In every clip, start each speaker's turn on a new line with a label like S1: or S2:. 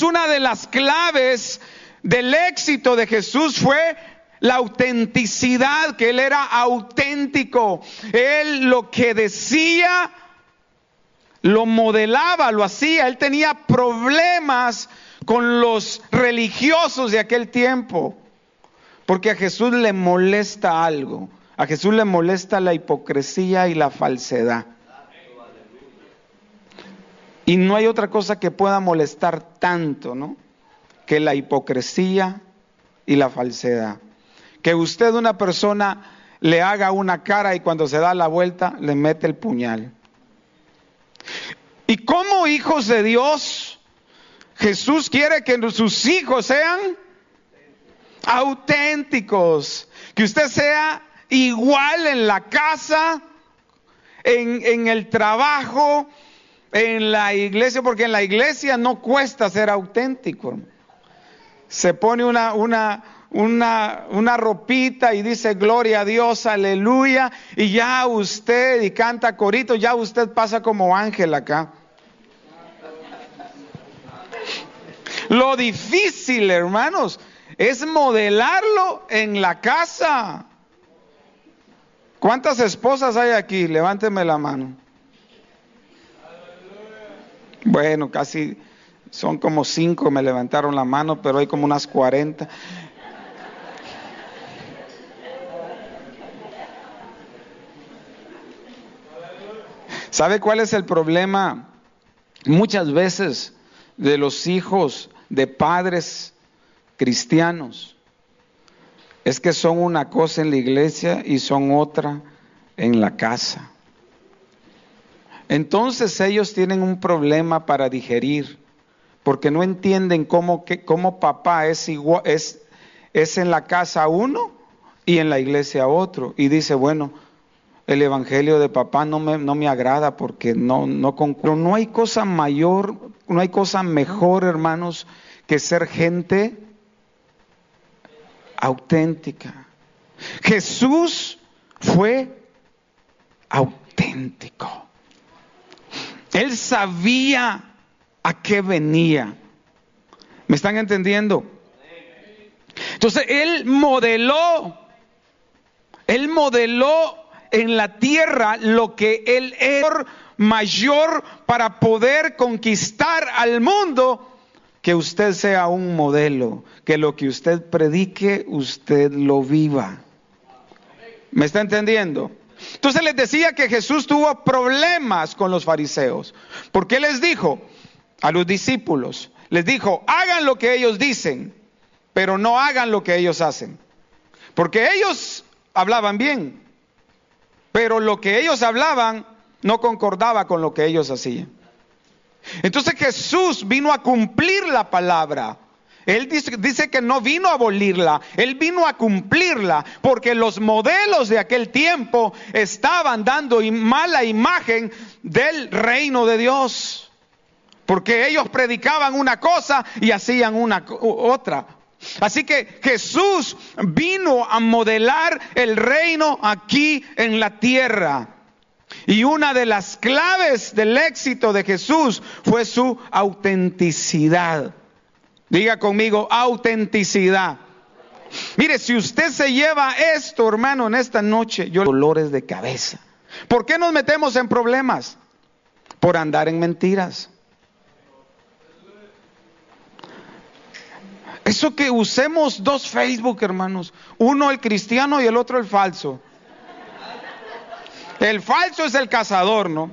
S1: una de las claves del éxito de Jesús fue la autenticidad, que Él era auténtico. Él lo que decía, lo modelaba, lo hacía. Él tenía problemas con los religiosos de aquel tiempo, porque a Jesús le molesta algo. A Jesús le molesta la hipocresía y la falsedad. Y no hay otra cosa que pueda molestar tanto, ¿no?, que la hipocresía y la falsedad. Que usted, una persona, le haga una cara y cuando se da la vuelta le mete el puñal. Y como hijos de Dios, Jesús quiere que sus hijos sean auténticos. Que usted sea igual en la casa, en el trabajo, en la iglesia, porque en la iglesia no cuesta ser auténtico. Se pone una ropita y dice gloria a Dios, aleluya, y ya usted, y canta corito, ya usted pasa como ángel acá. Lo difícil, hermanos, es modelarlo en la casa. ¿Cuántas esposas hay aquí? Levánteme la mano. Bueno, casi son como 5 me levantaron la mano, pero hay como unas 40. ¿Sabe cuál es el problema muchas veces de los hijos de padres cristianos? Es que son una cosa en la iglesia y son otra en la casa. Entonces ellos tienen un problema para digerir, porque no entienden cómo papá es en la casa uno y en la iglesia otro. Y dice, bueno, el evangelio de papá no me agrada porque no concuerdo. No hay cosa mayor, no hay cosa mejor, hermanos, que ser gente auténtica. Jesús fue auténtico. Él sabía a qué venía. ¿Me están entendiendo? Entonces Él modeló en la tierra lo que Él es mayor para poder conquistar al mundo. Que usted sea un modelo, que lo que usted predique, usted lo viva. ¿Me está entendiendo? Entonces les decía que Jesús tuvo problemas con los fariseos, porque les dijo a los discípulos, les dijo, hagan lo que ellos dicen, pero no hagan lo que ellos hacen. Porque ellos hablaban bien, pero lo que ellos hablaban no concordaba con lo que ellos hacían. Entonces Jesús vino a cumplir la palabra. Él dice que no vino a abolirla, Él vino a cumplirla, porque los modelos de aquel tiempo estaban dando mala imagen del reino de Dios, porque ellos predicaban una cosa y hacían otra. Así que Jesús vino a modelar el reino aquí en la tierra. Y una de las claves del éxito de Jesús fue su autenticidad. Diga conmigo, autenticidad. Mire, si usted se lleva esto, hermano, en esta noche, dolores de cabeza. ¿Por qué nos metemos en problemas? Por andar en mentiras. Eso que usemos 2 Facebook, hermanos. Uno el cristiano y el otro el falso. El falso es el cazador, ¿no?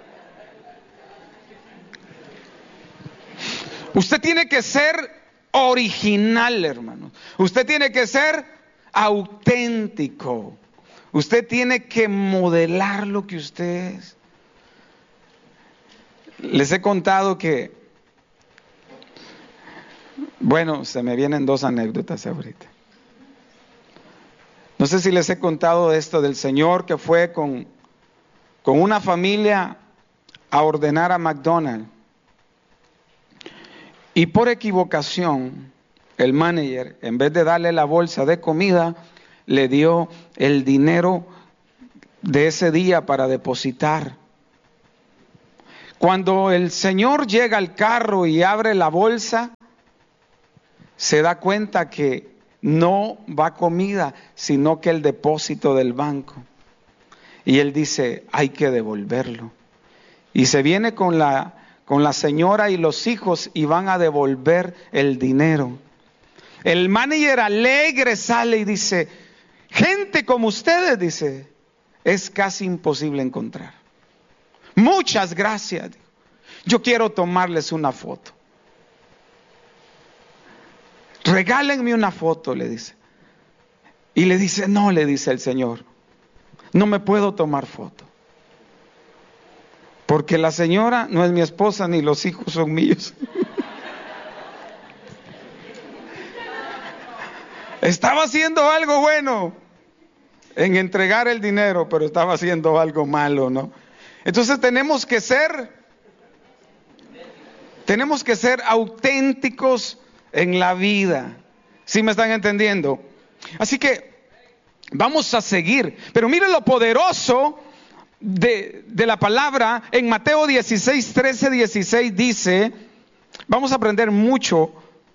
S1: Usted tiene que ser original, hermano. Usted tiene que ser auténtico. Usted tiene que modelar lo que usted es. Les he contado que, bueno, se me vienen 2 anécdotas ahorita. No sé si les he contado esto del señor que fue con una familia a ordenar a McDonald's. Y por equivocación, el manager, en vez de darle la bolsa de comida, le dio el dinero de ese día para depositar. Cuando el señor llega al carro y abre la bolsa, se da cuenta que no va comida, sino que el depósito del banco. Y él dice, hay que devolverlo. Y se viene con la señora y los hijos y van a devolver el dinero. El manager alegre sale y dice, gente como ustedes, dice, es casi imposible encontrar. Muchas gracias. Yo quiero tomarles una foto. Regálenme una foto, le dice. Y le dice, no, le dice el Señor, no me puedo tomar foto. Porque la señora no es mi esposa ni los hijos son míos. Estaba haciendo algo bueno en entregar el dinero, pero estaba haciendo algo malo, ¿no? Entonces tenemos que ser auténticos en la vida. ¿Sí me están entendiendo? Así que vamos a seguir. Pero miren lo poderoso de la palabra. En Mateo 16, 13, 16 dice, vamos a aprender mucho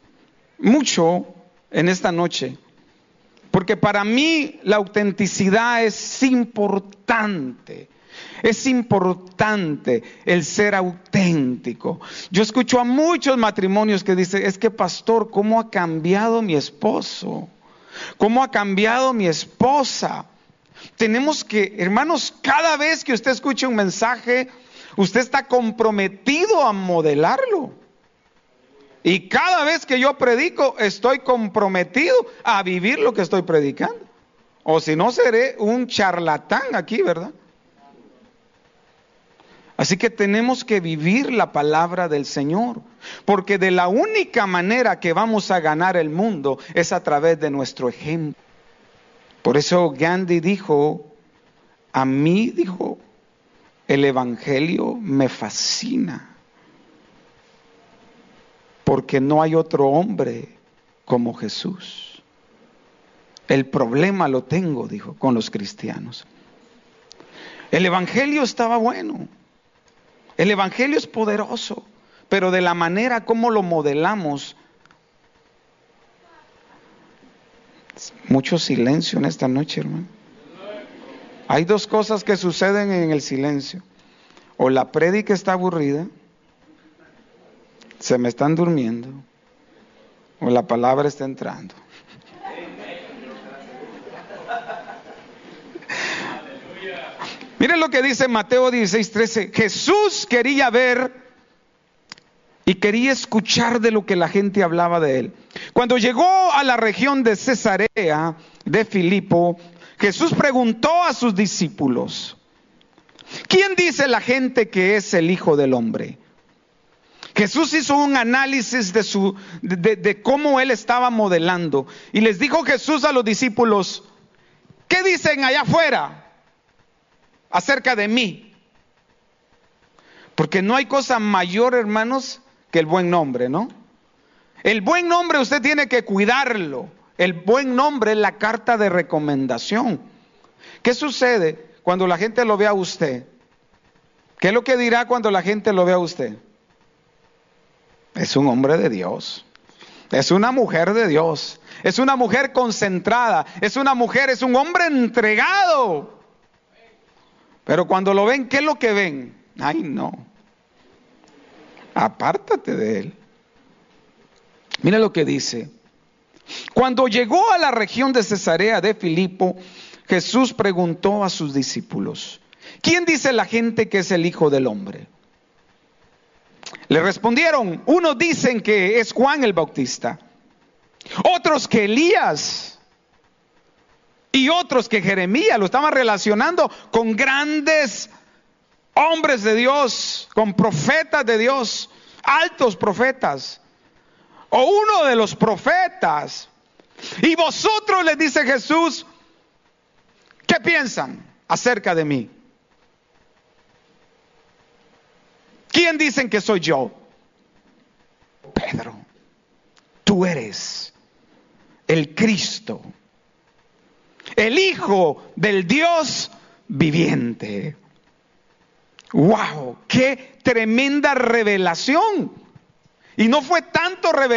S1: en esta noche. Porque para mí la autenticidad es importante. Es importante el ser auténtico. Yo escucho a muchos matrimonios que dicen, es que pastor, ¿cómo ha cambiado mi esposo? ¿Cómo ha cambiado mi esposa? Tenemos que, hermanos, cada vez que usted escuche un mensaje, usted está comprometido a modelarlo. Y cada vez que yo predico, estoy comprometido a vivir lo que estoy predicando. O si no, seré un charlatán aquí, ¿verdad? Así que tenemos que vivir la palabra del Señor, porque de la única manera que vamos a ganar el mundo es a través de nuestro ejemplo. Por eso Gandhi dijo, a mí, dijo, el evangelio me fascina, porque no hay otro hombre como Jesús. El problema lo tengo, dijo, con los cristianos. El evangelio estaba bueno. El evangelio es poderoso, pero de la manera como lo modelamos. Mucho silencio en esta noche, hermano. Hay dos cosas que suceden en el silencio. O la prédica está aburrida, se me están durmiendo, o la palabra está entrando. Miren lo que dice Mateo 16, 13. Jesús quería ver y quería escuchar de lo que la gente hablaba de él. Cuando llegó a la región de Cesarea de Filipo, Jesús preguntó a sus discípulos, ¿quién dice la gente que es el Hijo del Hombre? Jesús hizo un análisis de cómo él estaba modelando. Y les dijo Jesús a los discípulos, ¿qué dicen allá afuera acerca de mí? Porque no hay cosa mayor, hermanos, que el buen nombre, ¿no? El buen nombre usted tiene que cuidarlo. El buen nombre es la carta de recomendación. ¿Qué sucede cuando la gente lo ve a usted? ¿Qué es lo que dirá cuando la gente lo ve a usted? Es un hombre de Dios. Es una mujer de Dios. Es una mujer concentrada. Es un hombre entregado. Pero cuando lo ven, ¿qué es lo que ven? Ay, no. Apártate de él. Mira lo que dice. Cuando llegó a la región de Cesarea de Filipo, Jesús preguntó a sus discípulos, ¿quién dice la gente que es el Hijo del Hombre? Le respondieron, unos dicen que es Juan el Bautista, otros que Elías, y otros que Jeremías. Lo estaban relacionando con grandes hombres de Dios, con profetas de Dios, altos profetas, o uno de los profetas. Y vosotros, les dice Jesús, ¿qué piensan acerca de mí? ¿Quién dicen que soy yo? Pedro, tú eres el Cristo, el Hijo del Dios viviente. ¡Wow! ¡Qué tremenda revelación! Y no fue tanto revelación